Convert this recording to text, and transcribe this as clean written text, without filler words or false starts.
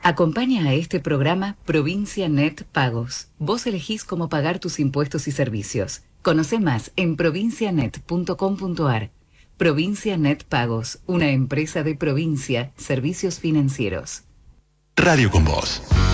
Acompaña a este programa Provincia Net Pagos. Vos elegís cómo pagar tus impuestos y servicios. Conoce más en provincianet.com.ar. Provincia Net Pagos, una empresa de Provincia, Servicios Financieros. Radio con Vos.